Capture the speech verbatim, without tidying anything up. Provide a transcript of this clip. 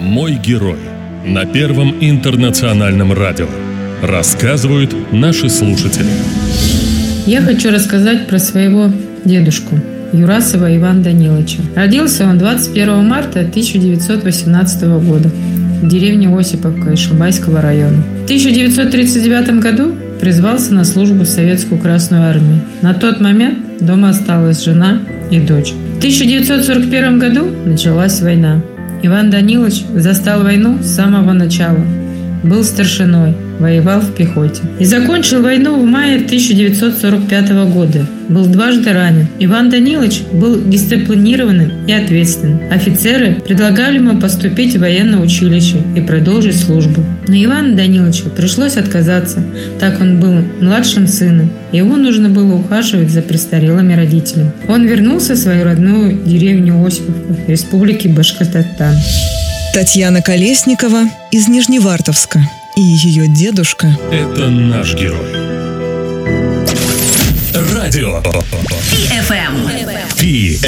Мой герой на Первом интернациональном радио. Рассказывают наши слушатели. Я хочу рассказать про своего дедушку Юрасова Ивана Даниловича. Родился он двадцать первого марта тысяча девятьсот восемнадцатого года в деревне Осиповка Ишимбайского района. В тысяча девятьсот тридцать девятом году призвался на службу в Советскую Красную Армию. На тот момент дома осталась жена и дочь. В тысяча девятьсот сорок первом году началась война. Иван Данилович застал войну с самого начала. Был старшиной, воевал в пехоте. И закончил войну в мае тысяча девятьсот сорок пятого года. Был дважды ранен. Иван Данилович был дисциплинированным и ответственным. Офицеры предлагали ему поступить в военное училище и продолжить службу. Но Ивану Даниловичу пришлось отказаться, так он был младшим сыном. Его нужно было ухаживать за престарелыми родителями. Он вернулся в свою родную деревню Осиповка, республики Башкортостан. Татьяна Колесникова из Нижневартовска и ее дедушка. Это наш герой. Радио. Пи эф эм. Пи